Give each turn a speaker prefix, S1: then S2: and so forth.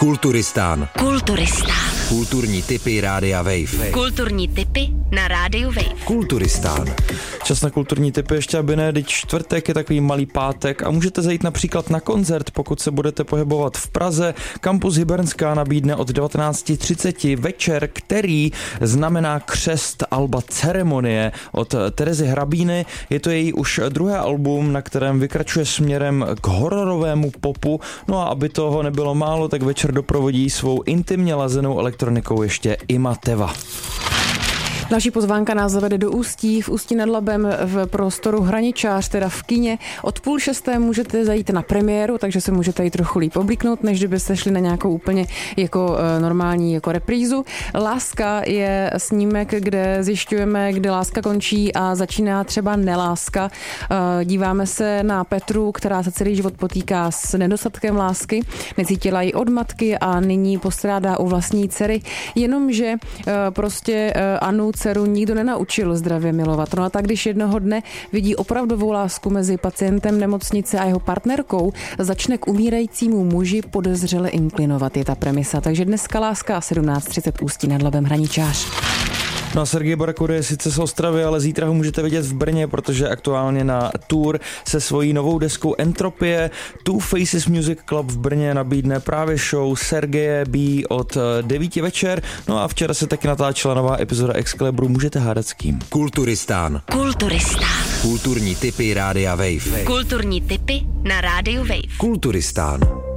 S1: Kulturistán.
S2: Kulturistán.
S1: Kulturní tipy Rádia Wave.
S2: Kulturní tipy na Rádiu Wave.
S1: Kulturistán.
S3: Čas na kulturní tipy ještě, aby ne, teď čtvrtek je takový malý pátek a můžete zajít například na koncert, pokud se budete pohybovat v Praze. Kampus Hybernská nabídne od 19:30 večer, který znamená křest alba Ceremonie od Terezy Hrabíny. Je to její už druhé album, na kterém vykračuje směrem k hororovému popu. No a aby toho nebylo málo, tak večer doprovodí svou intimně lazenou elektronikou ještě Ima Teva.
S4: Další pozvánka nás zavede do Ústí, v Ústí nad Labem v prostoru Hraničář, teda v kině. Od 5:30 můžete zajít na premiéru, takže se můžete jít trochu líp oblíknout, než kdybyste šli na nějakou úplně jako normální jako reprízu. Láska je snímek, kde zjišťujeme, kde láska končí a začíná třeba neláska. Díváme se na Petru, která se celý život potýká s nedostatkem lásky, necítila ji od matky a nyní postrádá u vlastní dcery, jenomže prostě Anu dceru nikdo nenaučil zdravě milovat. No a tak, když jednoho dne vidí opravdovou lásku mezi pacientem nemocnice a jeho partnerkou, začne k umírajícímu muži podezřele inklinovat, je ta premisa. Takže dneska láska 17:30 Ústí nad Labem Hraničář.
S3: No a Sergej Barakuda je sice z Ostravy, ale zítra ho můžete vidět v Brně, protože aktuálně na tour se svojí novou deskou Entropie. Two Faces Music Club v Brně nabídne právě show Sergeje B od 9 večer. No a včera se taky natáčela nová epizoda Excalibru, můžete hádat s kým.
S1: Kulturistán.
S2: Kulturistán.
S1: Kulturní tipy Rádia Wave.
S2: Kulturní tipy na Rádiu Wave.
S1: Kulturistán.